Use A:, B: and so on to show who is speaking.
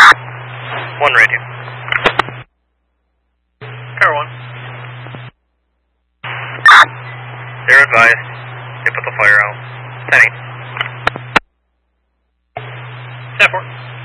A: One radio. Tower 1. They're advised. They put the fire out. 10-8. 10-4.